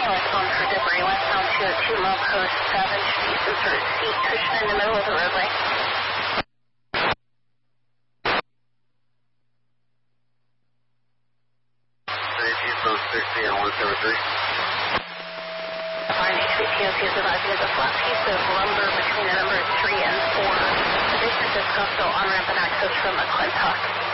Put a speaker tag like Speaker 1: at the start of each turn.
Speaker 1: westbound for debris, westbound 202 Low Coast 7, should be some sort of seat cushion in the middle of the roadway.
Speaker 2: 60 and 173.
Speaker 1: Our HVTOC is advising there's a flat piece of lumber between the numbers 3 and 4. The distance is Scottsdale on-ramp and access from McClintock.